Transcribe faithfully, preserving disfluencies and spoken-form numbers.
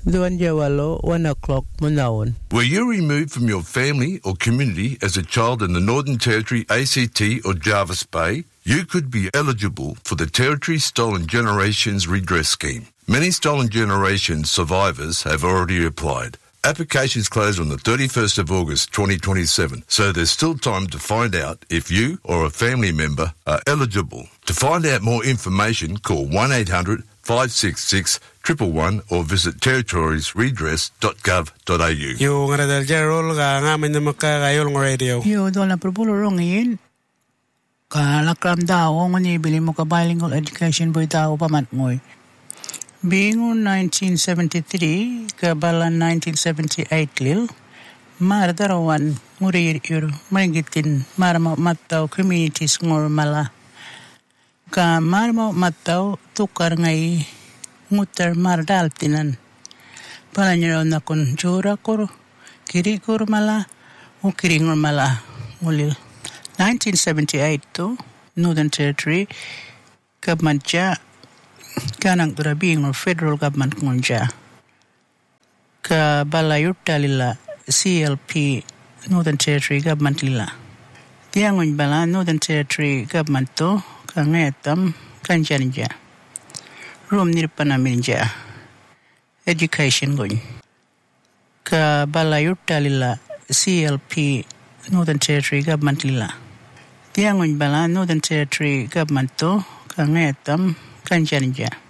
Duanjawalo, one o'clock, Munawan. Were you removed from your family or community as a child in the Northern Territory, A C T or Jervis Bay? You could be eligible for the Territory Stolen Generations Redress Scheme. Many Stolen Generations survivors have already applied. Applications close on the thirty-first of August twenty twenty-seven, so there's still time to find out if you or a family member are eligible. To find out more information, call one eight hundred five six six one one one or visit territories redress dot gov dot a u. Yung nga dal jarol nga ngamin na makakayol ng radio. Yung doon na propulong ngayon, kalakram daw, kung ibili mo ka bilingual education boy daw pamat mo'y. Bingon nineteen seventy-three, kabala nineteen seventy-eight lil, mardarawan murir yur, marigitin, marama mataw communities ngor mala. Ka marama mataw tukar ngay ngutar mardaltinan. Palanyaraw na kun jura kor, kiri kor mala, o kiri ngor mala, ulil. nineteen seventy-eight to, Northern Territory, kabmadja, kanang turabing or federal government ngunja. Ka balayutta lila C L P Northern Territory government lila. Tiangun bala Northern Territory government to kangetam kanjanja. Room nirpanaminja. Education gun. Ka balayutta lila C L P Northern Territory government lila. Tiangun bala Northern Territory government to kangetam kanjanja.